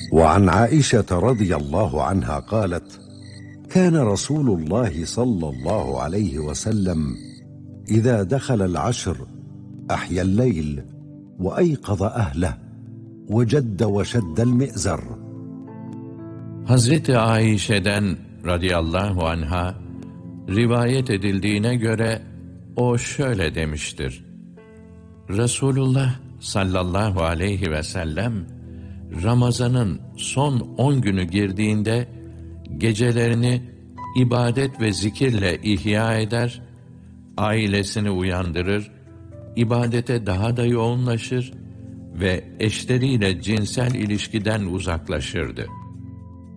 وعن عائشة رضي الله عنها قالت: كان رسول الله صلى الله عليه وسلم إذا دخل العشر أحيا الليل وأيقظ أهله وجد وشد المئزر. Hazreti Ayşe'den radıyallahu anha rivayet edildiğine göre o şöyle demiştir: Resulullah sallallahu aleyhi ve sellem Ramazan'ın son 10 günü girdiğinde gecelerini ibadet ve zikirle ihya eder, ailesini uyandırır, ibadete daha da yoğunlaşır ve eşleriyle cinsel ilişkiden uzaklaşırdı.